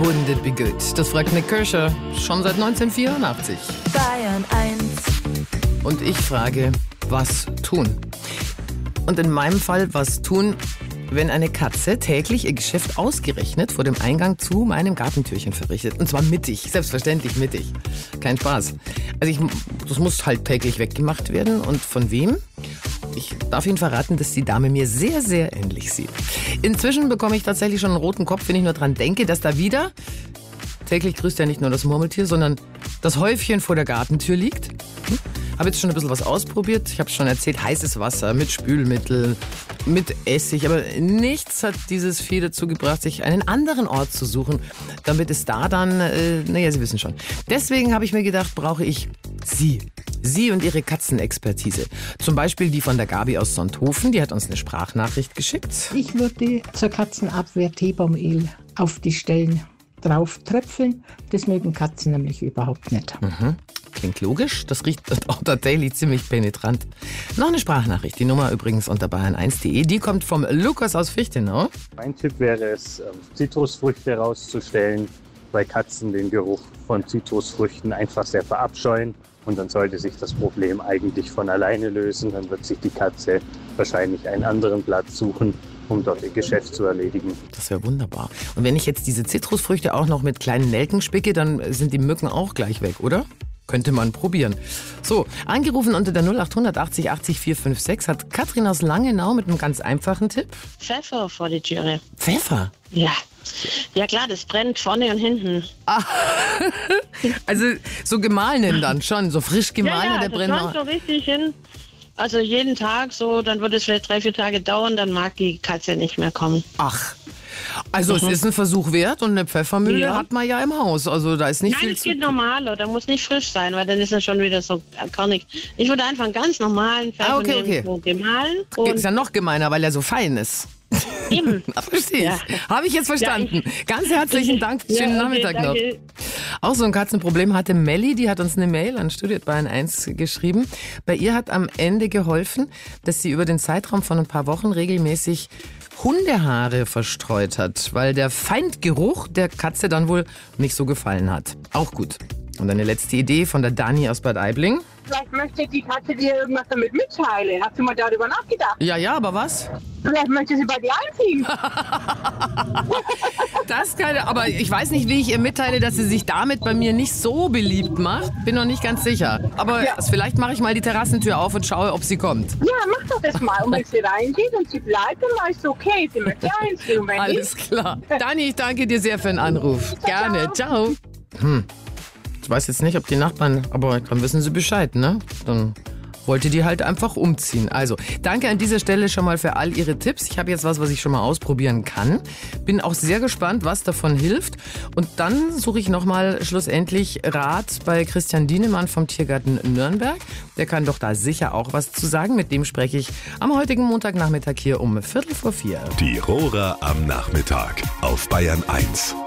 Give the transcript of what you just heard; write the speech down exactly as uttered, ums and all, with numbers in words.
Wouldn't it be good? Das fragt Nick Kirscher schon seit neunzehnhundertvierundachtzig. Bayern eins. Und ich frage, was tun? Und in meinem Fall, was tun, wenn eine Katze täglich ihr Geschäft ausgerechnet vor dem Eingang zu meinem Gartentürchen verrichtet. Und zwar mittig, selbstverständlich mittig. Kein Spaß. Also ich, das muss halt täglich weggemacht werden. Und von wem? Ich darf Ihnen verraten, dass die Dame mir sehr, sehr ähnlich sieht. Inzwischen bekomme ich tatsächlich schon einen roten Kopf, wenn ich nur dran denke, dass da wieder, täglich grüßt ja nicht nur das Murmeltier, sondern das Häufchen vor der Gartentür liegt. Hm? Habe jetzt schon ein bisschen was ausprobiert. Ich habe schon erzählt, heißes Wasser mit Spülmittel, mit Essig. Aber nichts hat dieses Vieh dazu gebracht, sich einen anderen Ort zu suchen, damit es da dann, äh, naja, Sie wissen schon. Deswegen habe ich mir gedacht, brauche ich Sie. Sie und Ihre Katzenexpertise. Zum Beispiel die von der Gabi aus Sonthofen. Die hat uns eine Sprachnachricht geschickt. Ich würde zur Katzenabwehr Teebaumöl auf die Stellen drauf tröpfeln. Das mögen Katzen nämlich überhaupt nicht. Mhm. Klingt logisch, das riecht auch tatsächlich ziemlich penetrant. Noch eine Sprachnachricht, die Nummer übrigens unter bayern eins punkt de, die kommt vom Lukas aus Fichtenau. Mein Tipp wäre es, Zitrusfrüchte rauszustellen, weil Katzen den Geruch von Zitrusfrüchten einfach sehr verabscheuen. Und dann sollte sich das Problem eigentlich von alleine lösen. Dann wird sich die Katze wahrscheinlich einen anderen Platz suchen, um dort ihr Geschäft zu erledigen. Das wäre wunderbar. Und wenn ich jetzt diese Zitrusfrüchte auch noch mit kleinen Nelken spicke, dann sind die Mücken auch gleich weg, oder? Könnte man probieren. So, angerufen unter der null acht achtzig achtzig vier fünf sechs hat Katrin aus Langenau mit einem ganz einfachen Tipp. Pfeffer vor die Türe. Pfeffer? Ja. Ja klar, das brennt vorne und hinten. Ah, also so gemahlenen dann schon, so frisch gemahlenen, ja, ja, der brennt noch. So richtig hin. Also jeden Tag so, dann wird es vielleicht drei, vier Tage dauern, dann mag die Katze nicht mehr kommen. Ach, also mhm. es ist ein Versuch wert und eine Pfeffermühle ja. hat man ja im Haus. Also da ist nicht Nein, viel es zu geht normal, oder muss nicht frisch sein, weil dann ist es schon wieder so körnig. Ich würde einfach einen ganz normalen Pfeffer ah, okay, okay. nehmen, so gemahlen. Ist ja noch gemeiner, weil er so fein ist. Eben. Verstehe Ja. ich. Habe ich jetzt verstanden. Ja, ich, Ganz herzlichen Dank. Schönen ja, okay, Nachmittag noch. danke. Auch so ein Katzenproblem hatte Melli, die hat uns eine Mail an studio at bayern eins geschrieben. Bei ihr hat am Ende geholfen, dass sie über den Zeitraum von ein paar Wochen regelmäßig Hundehaare verstreut hat, weil der Feindgeruch der Katze dann wohl nicht so gefallen hat. Auch gut. Und eine letzte Idee von der Dani aus Bad Aibling. Vielleicht möchte die Katze dir irgendwas damit mitteilen. Hast du mal darüber nachgedacht? Ja, ja, aber was? Vielleicht möchte sie bei dir einziehen. Das kann, aber ich weiß nicht, wie ich ihr mitteile, dass sie sich damit bei mir nicht so beliebt macht. Bin noch nicht ganz sicher. Aber Ja. vielleicht mache ich mal die Terrassentür auf und schaue, ob sie kommt. Ja, mach doch das mal. Und wenn sie reingeht und sie bleibt, dann ist es okay. Sie möchte einziehen. Und wenn Alles nicht, klar. Dani, ich danke dir sehr für den Anruf. Gerne. Ciao. Hm. Ich weiß jetzt nicht, ob die Nachbarn, aber dann wissen sie Bescheid, ne? Dann wollte die halt einfach umziehen. Also, danke an dieser Stelle schon mal für all Ihre Tipps. Ich habe jetzt was, was ich schon mal ausprobieren kann. Bin auch sehr gespannt, was davon hilft. Und dann suche ich nochmal schlussendlich Rat bei Christian Dienemann vom Tiergarten Nürnberg. Der kann doch da sicher auch was zu sagen. Mit dem spreche ich am heutigen Montagnachmittag hier um Viertel vor vier. Die Rohrer am Nachmittag auf Bayern eins.